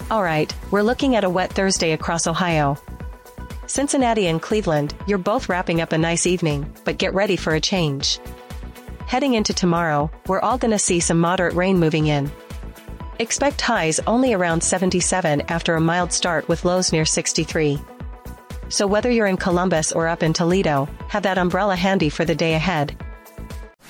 Alright, we're looking at a wet Thursday across Ohio. Cincinnati and Cleveland, you're both wrapping up a nice evening, but get ready for a change. Heading into tomorrow, we're all gonna see some moderate rain moving in. Expect highs only around 77 after a mild start with lows near 63. So whether you're in Columbus or up in Toledo, have that umbrella handy for the day ahead.